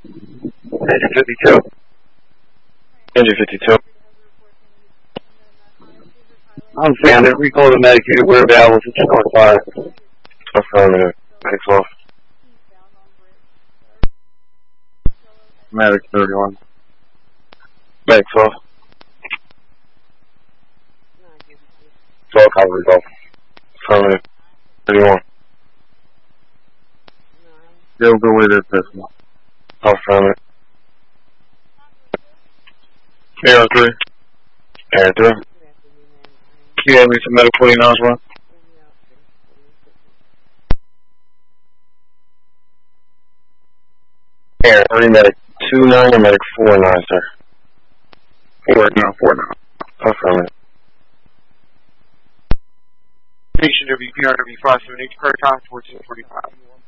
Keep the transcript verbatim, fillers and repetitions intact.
Engine fifty-two. Engine fifty-two. I'm saying that recall the medicated wear valve was a on fire. Affirmative. Medics off. Medic thirty-one. Medics off. All coverage off. Affirmative. thirty-one. They'll go with their pistol. Affirmative. Air three. Air three. You have me some medic forty-nine as well? Air three, medic two nine or medic four nine, sir? four nine, four nine. Affirmative. Station W P R W five seven eight, clear time, fourteen forty-five.